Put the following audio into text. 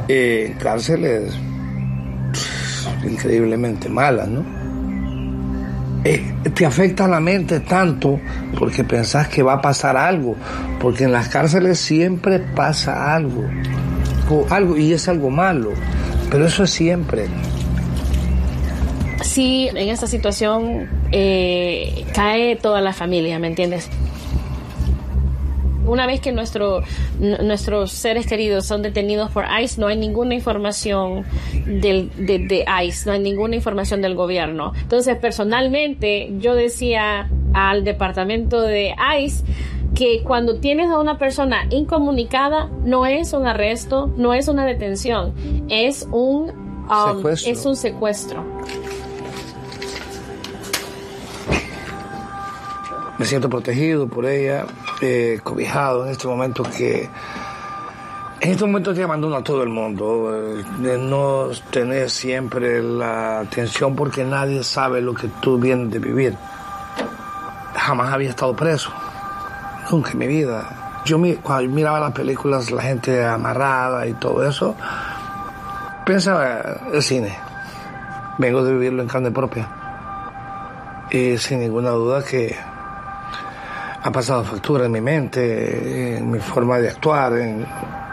cárceles increíblemente malas, ¿no? Te afecta la mente tanto porque pensás que va a pasar algo, porque en las cárceles siempre pasa algo y es algo malo, pero eso es siempre. Sí, en esta situación cae toda la familia, ¿me entiendes? Una vez que nuestros seres queridos son detenidos por ICE, no hay ninguna información de ICE, no hay ninguna información del gobierno. Entonces, personalmente, yo decía al departamento de ICE que cuando tienes a una persona incomunicada, no es un arresto, no es una detención, es un secuestro. Me siento protegido por ella, cobijado en este momento que... En este momento te abandono a todo el mundo, de no tener siempre la atención porque nadie sabe lo que tú vienes de vivir. Jamás había estado preso, nunca en mi vida. Cuando miraba las películas, la gente amarrada y todo eso, pensaba el cine. Vengo de vivirlo en carne propia. Y sin ninguna duda que ha pasado factura en mi mente, en mi forma de actuar, en